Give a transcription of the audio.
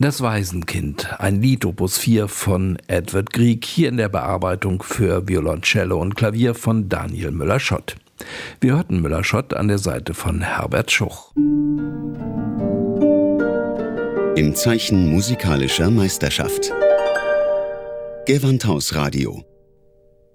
Das Waisenkind, ein Lied Opus 4 von Edvard Grieg, hier in der Bearbeitung für Violoncello und Klavier von Daniel Müller-Schott. Wir hörten Müller-Schott an der Seite von Herbert Schuch. Im Zeichen musikalischer Meisterschaft. Gewandhaus Radio.